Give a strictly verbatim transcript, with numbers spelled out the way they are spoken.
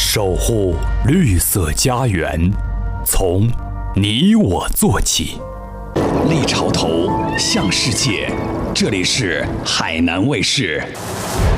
守护绿色家园，从你我做起。 立潮头向世界，这里是海南卫视。